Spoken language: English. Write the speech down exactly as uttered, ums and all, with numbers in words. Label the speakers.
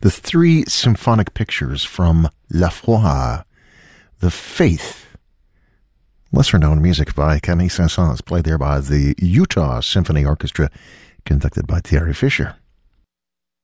Speaker 1: the three symphonic pictures from La Foi, The Faith, lesser-known music by Camille Saint-Saëns, played there by the Utah Symphony Orchestra, conducted by Thierry Fisher.